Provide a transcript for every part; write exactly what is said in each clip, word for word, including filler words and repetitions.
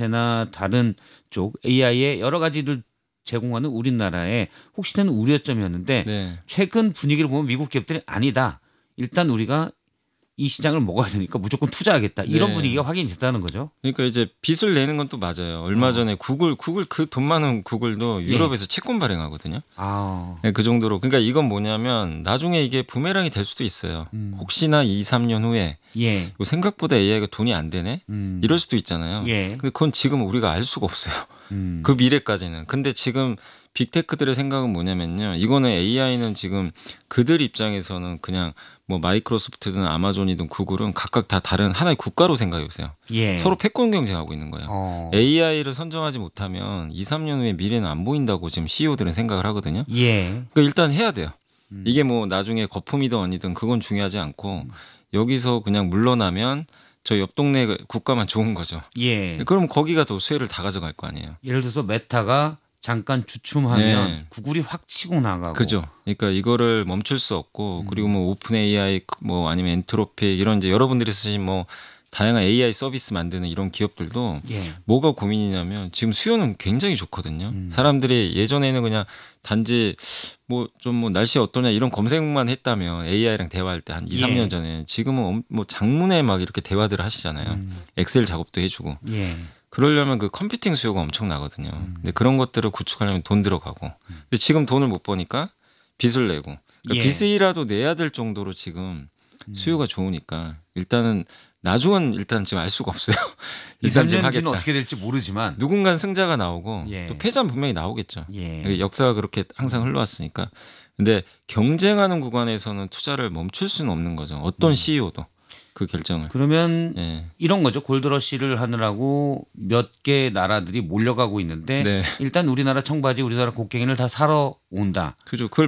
자체나 다른 쪽 에이아이의 여러 가지를 제공하는 우리나라의 혹시 되는 우려점이었는데 네. 최근 분위기를 보면 미국 기업들이 아니다. 일단 우리가 이 시장을 먹어야 되니까 무조건 투자하겠다. 이런 네. 분위기가 확인이 됐다는 거죠. 그러니까 이제 빚을 내는 건 또 맞아요. 얼마 어. 전에 구글 구글 그 돈 많은 구글도 유럽에서 채권 발행하거든요. 아, 네, 그 정도로. 그러니까 이건 뭐냐면 나중에 이게 부메랑이 될 수도 있어요. 음. 혹시나 이, 삼 년 후에 예, 이거 생각보다 에이아이가 돈이 안 되네. 음. 이럴 수도 있잖아요. 예, 근데 그건 지금 우리가 알 수가 없어요. 음. 그 미래까지는. 근데 지금 빅테크들의 생각은 뭐냐면요. 이거는 에이아이는 지금 그들 입장에서는 그냥 뭐 마이크로소프트든 아마존이든 구글은 각각 다 다른 하나의 국가로 생각해 보세요. 예. 서로 패권 경쟁하고 있는 거예요. 어. 에이아이를 선정하지 못하면 이, 삼 년 후에 미래는 안 보인다고 지금 씨이오들은 생각을 하거든요. 예, 그러니까 일단 해야 돼요. 음. 이게 뭐 나중에 거품이든 아니든 그건 중요하지 않고 여기서 그냥 물러나면 저 옆 동네 국가만 좋은 거죠. 예. 그럼 거기가 더 수혜를 다 가져갈 거 아니에요. 예를 들어서 메타가 잠깐 주춤하면 네. 구글이 확 치고 나가고. 그죠. 그러니까 이거를 멈출 수 없고 그리고 뭐 오픈 에이아이 뭐 아니면 엔트로피 이런 이제 여러분들이 쓰신 뭐 다양한 에이아이 서비스 만드는 이런 기업들도 예. 뭐가 고민이냐면 지금 수요는 굉장히 좋거든요. 음. 사람들이 예전에는 그냥 단지 뭐 좀 뭐 날씨 어떠냐 이런 검색만 했다면 에이아이랑 대화할 때 한 이, 삼 년 예. 전에 지금은 엄- 뭐 장문에 막 이렇게 대화들을 하시잖아요. 음. 엑셀 작업도 해주고. 예. 그러려면 그 컴퓨팅 수요가 엄청나거든요. 음. 근데 그런 것들을 구축하려면 돈 들어가고. 근데 지금 돈을 못 버니까 빚을 내고. 그러니까 예. 빚이라도 내야 될 정도로 지금 수요가 좋으니까 일단은 나중은 일단 지금 알 수가 없어요. 이, 삼 일단 지금 년 뒤는 하겠다. 어떻게 될지 모르지만. 누군가는 승자가 나오고 예. 또 패자는 분명히 나오겠죠. 예. 역사가 그렇게 항상 흘러왔으니까. 근데 경쟁하는 구간에서는 투자를 멈출 수는 없는 거죠. 어떤 씨이오도 그 결정을. 그러면 예. 이런 거죠. 골드러시를 하느라고 몇 개 나라들이 몰려가고 있는데 네. 일단 우리나라 청바지, 우리나라 곡괭이를 다 사러 온다. 그죠. 그걸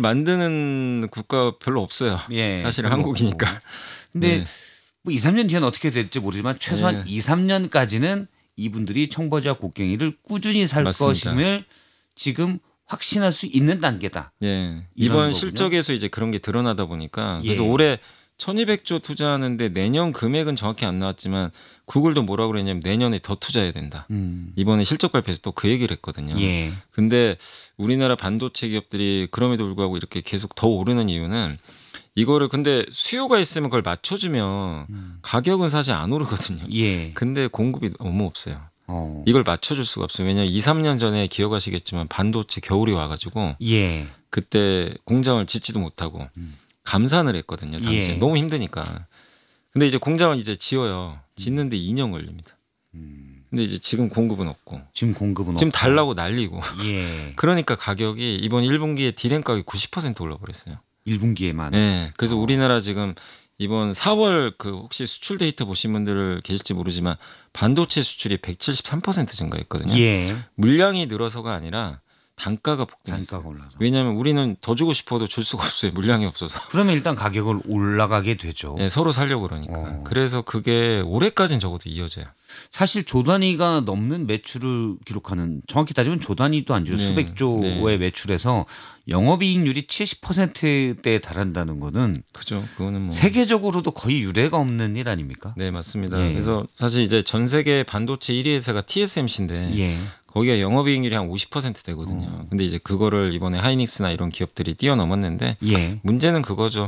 만드는 국가 별로 없어요. 예. 사실은 별로 한국이니까. 없고. 근데 네. 뭐 이, 삼 년 뒤에는 어떻게 될지 모르지만 최소한 네. 이, 삼 년까지는 이분들이 청바지와 곡괭이를 꾸준히 살 맞습니다. 것임을 지금 확신할 수 있는 단계다. 예. 이런 이번 거군요. 실적에서 이제 그런 게 드러나다 보니까 그래서 예. 올해 천이백조 투자하는데 내년 금액은 정확히 안 나왔지만 구글도 뭐라고 그랬냐면 내년에 더 투자해야 된다. 음. 이번에 실적 발표에서 또 그 얘기를 했거든요. 예. 근데 우리나라 반도체 기업들이 그럼에도 불구하고 이렇게 계속 더 오르는 이유는 이거를 근데 수요가 있으면 그걸 맞춰주면 음. 가격은 사실 안 오르거든요. 예. 근데 공급이 너무 없어요. 어. 이걸 맞춰줄 수가 없어요. 왜냐하면 이, 삼 년 전에 기억하시겠지만 반도체 겨울이 와가지고 예. 그때 공장을 짓지도 못하고 음. 감산을 했거든요. 당시에 예. 너무 힘드니까. 근데 이제 공장을 이제 지어요. 짓는데 이 년 걸립니다. 음. 근데 이제 지금 공급은 없고 지금 공급은 지금 없고. 달라고 난리고. 예. 그러니까 가격이 이번 일 분기에 디램 가격이 구십 퍼센트 올라버렸어요. 일 분기에만. 네. 그래서 어. 우리나라 지금 이번 사월 그 혹시 수출 데이터 보신 분들 계실지 모르지만 반도체 수출이 백칠십삼 퍼센트 증가했거든요. 예. 물량이 늘어서가 아니라 단가가 폭등했어요. 단가가 올라서. 왜냐하면 우리는 더 주고 싶어도 줄 수가 없어요. 물량이 없어서. 그러면 일단 가격을 올라가게 되죠. 네, 서로 살려고 그러니까. 어. 그래서 그게 올해까지는 적어도 이어져요. 사실 조 단위가 넘는 매출을 기록하는 정확히 따지면 조 단위도 아니죠. 네, 수백조의 네. 매출에서 영업이익률이 칠십 퍼센트대에 달한다는 거는 그죠. 그거는 뭐. 세계적으로도 거의 유례가 없는 일 아닙니까? 네, 맞습니다. 예. 그래서 사실 이제 전 세계 반도체 일 위 회사가 티에스엠씨인데 예. 거기가 영업이익률이 한 오십 퍼센트 되거든요. 어. 근데 이제 그거를 이번에 하이닉스나 이런 기업들이 뛰어넘었는데 예. 문제는 그거죠.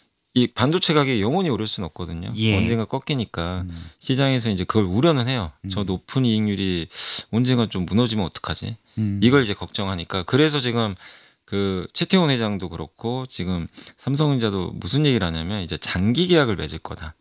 이 반도체 가격이 영원히 오를 수는 없거든요. 예. 언젠가 꺾이니까 음. 시장에서 이제 그걸 우려는 해요. 저 음. 높은 이익률이 언젠가 좀 무너지면 어떡하지? 음. 이걸 이제 걱정하니까 그래서 지금 그 최태원 회장도 그렇고 지금 삼성전자도 무슨 얘기를 하냐면 이제 장기 계약을 맺을 거다.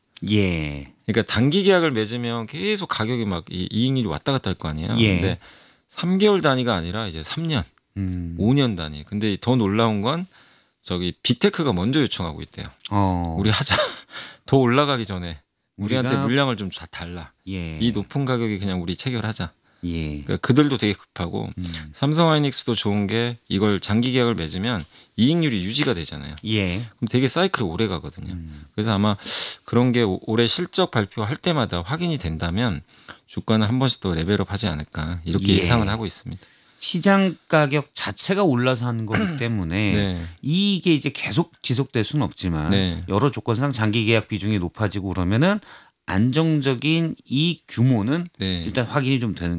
예. 그러니까 단기 계약을 맺으면 계속 가격이 막 이- 이익률이 왔다 갔다 할 거 아니에요. 예. 근데 삼 개월 단위가 아니라 이제 삼 년, 음. 오 년 단위. 근데 더 놀라운 건 저기 빅테크가 먼저 요청하고 있대요. 어. 우리 하자. 더 올라가기 전에 우리한테 우리가- 물량을 좀 다 달라. 예. 이 높은 가격에 그냥 우리 체결하자. 예. 그러니까 그들도 되게 급하고 음. 삼성하이닉스도 좋은 게 이걸 장기 계약을 맺으면 이익률이 유지가 되잖아요. 예. 그럼 되게 사이클이 오래 가거든요. 음. 그래서 아마 그런 게 오- 올해 실적 발표할 때마다 확인이 된다면 주가는 한 번씩 더 레벨업 하지 않을까 이렇게 예. 예상을 하고 있습니다. 시장 가격 자체가 올라서 하는 거기 때문에 네. 이게 이제 계속 지속될 수는 없지만 네. 여러 조건상 장기 계약 비중이 높아지고 그러면은 안정적인 이 규모는 네. 일단 확인이 좀 되는